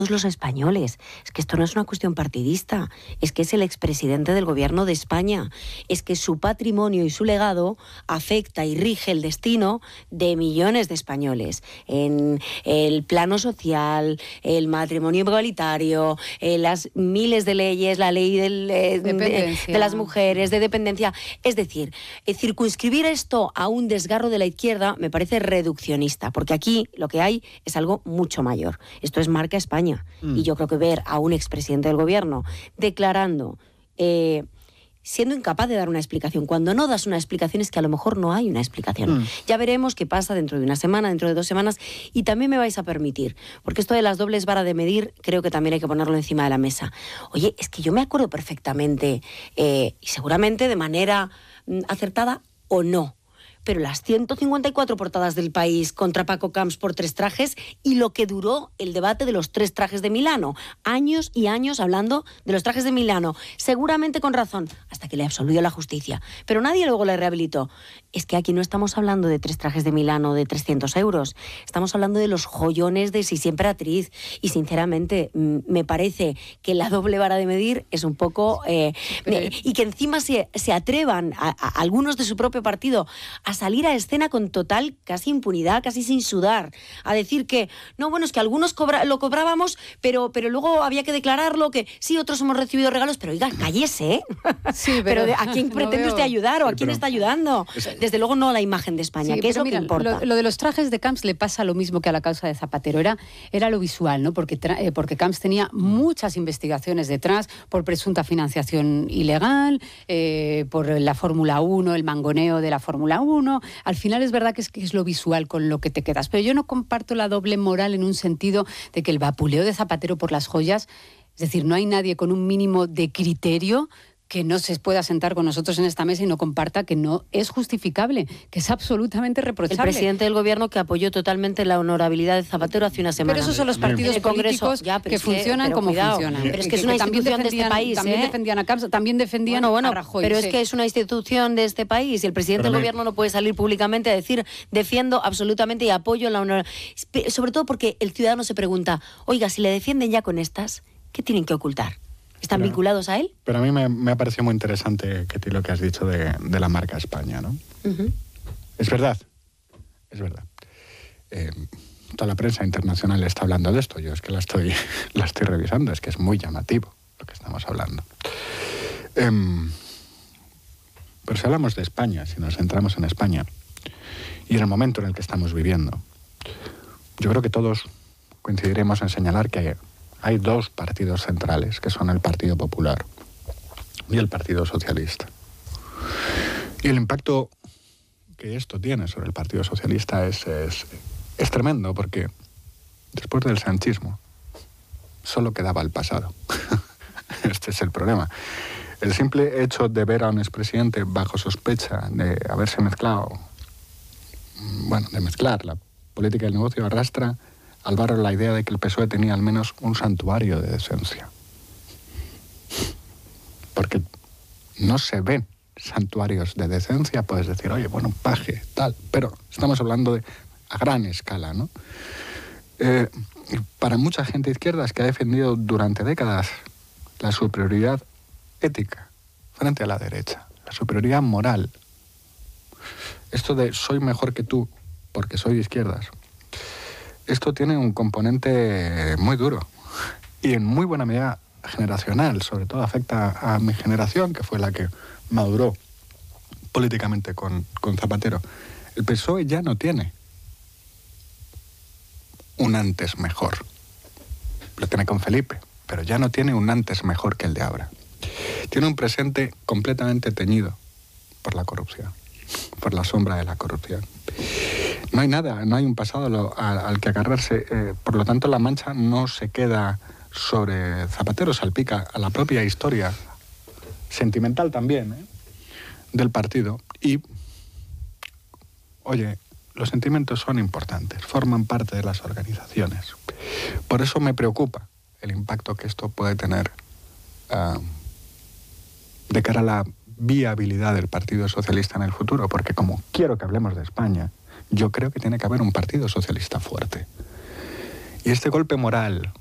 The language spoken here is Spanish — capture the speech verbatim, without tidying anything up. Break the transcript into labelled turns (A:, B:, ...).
A: los españoles. Es que esto no es una cuestión partidista, es que es el expresidente del gobierno de España, es que su patrimonio y su legado afecta y rige el destino de millones de españoles en el plano social, el matrimonio igualitario, en las miles de leyes, la ley del, eh, de, de las mujeres, de dependencia. Es decir, eh, circunscribir esto a un desgarro de la izquierda me parece reduccionista, porque aquí lo que hay es algo mucho mayor. Esto es marca España. Mm. Y yo creo que ver a un expresidente del gobierno declarando, eh, siendo incapaz de dar una explicación, cuando no das una explicación es que a lo mejor no hay una explicación. Mm. Ya veremos qué pasa dentro de una semana, dentro de dos semanas, y también me vais a permitir, porque esto de las dobles varas de medir creo que también hay que ponerlo encima de la mesa. Oye, es que yo me acuerdo perfectamente, eh, y seguramente de manera mm, acertada o no, pero las ciento cincuenta y cuatro portadas del País contra Paco Camps por tres trajes y lo que duró el debate de los tres trajes de Milano. Años y años hablando de los trajes de Milano. Seguramente con razón, hasta que le absolvió la justicia. Pero nadie luego le rehabilitó. Es que aquí no estamos hablando de tres trajes de Milano de trescientos euros. Estamos hablando de los joyones de Sisi Emperatriz. Y sinceramente, me parece que la doble vara de medir es un poco... Eh, Pero... Y que encima se, se atrevan a, a algunos de su propio partido a salir a escena con total casi impunidad, casi sin sudar, a decir que, no, bueno, es que algunos cobra, lo cobrábamos, pero, pero luego había que declararlo, que sí, otros hemos recibido regalos, pero oiga, cállese, ¿eh? Sí, pero, pero de, ¿a quién pretende usted ayudar o a quién pero... está ayudando? Desde luego no a la imagen de España, sí, que eso mira, que importa.
B: Lo, lo de los trajes de Camps le pasa lo mismo que a la causa de Zapatero, era, era lo visual, ¿no? Porque, tra- eh, porque Camps tenía muchas investigaciones detrás por presunta financiación ilegal, eh, por la Fórmula uno, el mangoneo de la Fórmula uno. Al final es verdad que es, que es lo visual con lo que te quedas, pero yo no comparto la doble moral en un sentido de que el vapuleo de Zapatero por las joyas, es decir, no hay nadie con un mínimo de criterio que no se pueda sentar con nosotros en esta mesa y no comparta que no es justificable, que es absolutamente reprochable.
A: El presidente del gobierno que apoyó totalmente la honorabilidad de Zapatero hace una semana.
B: Pero esos son los partidos el políticos ya, que funcionan que, como cuidado, funcionan.
A: Pero es que es una institución de este país.
B: También
A: ¿eh?
B: defendían a Camps, también defendían
A: bueno, bueno,
B: a Rajoy.
A: Pero
B: sí.
A: es que es una institución de este país y el presidente pero del me... gobierno no puede salir públicamente a decir defiendo absolutamente y apoyo la honorabilidad. Sobre todo porque el ciudadano se pregunta, oiga, si le defienden ya con estas, ¿qué tienen que ocultar? ¿Están pero, vinculados a él?
C: Pero a mí me, me ha parecido muy interesante, Ketty, lo que has dicho de, de la marca España, ¿no? Uh-huh. Es verdad, es verdad. Eh, toda la prensa internacional está hablando de esto. Yo es que la estoy, la estoy revisando, es que es muy llamativo lo que estamos hablando. Eh, pero si hablamos de España, si nos centramos en España y en el momento en el que estamos viviendo, yo creo que todos coincidiremos en señalar que hay dos partidos centrales, que son el Partido Popular y el Partido Socialista. Y el impacto que esto tiene sobre el Partido Socialista es, es, es tremendo, porque después del sanchismo solo quedaba el pasado. Este es el problema. El simple hecho de ver a un expresidente bajo sospecha de haberse mezclado, bueno, de mezclar la política y el negocio, arrastra al barro la idea de que el P S O E tenía al menos un santuario de decencia. Porque no se ven santuarios de decencia, puedes decir, oye, bueno, paje, tal, pero estamos hablando de a gran escala, ¿no? Eh, para mucha gente izquierda que ha defendido durante décadas la superioridad ética frente a la derecha, la superioridad moral. Esto de soy mejor que tú porque soy de izquierdas, esto tiene un componente muy duro y en muy buena medida generacional, sobre todo afecta a mi generación, que fue la que maduró políticamente con, con Zapatero. El P S O E ya no tiene un antes mejor. Lo tiene con Felipe, pero ya no tiene un antes mejor que el de ahora. Tiene un presente completamente teñido por la corrupción, por la sombra de la corrupción. No hay nada, no hay un pasado lo, al, al que agarrarse. Eh, por lo tanto, la mancha no se queda sobre Zapatero, salpica a la propia historia, sentimental también, ¿eh? del partido. Y, oye, los sentimientos son importantes, forman parte de las organizaciones. Por eso me preocupa el impacto que esto puede tener uh, de cara a la viabilidad del Partido Socialista en el futuro, porque como quiero que hablemos de España, yo creo que tiene que haber un Partido Socialista fuerte. Y este golpe moral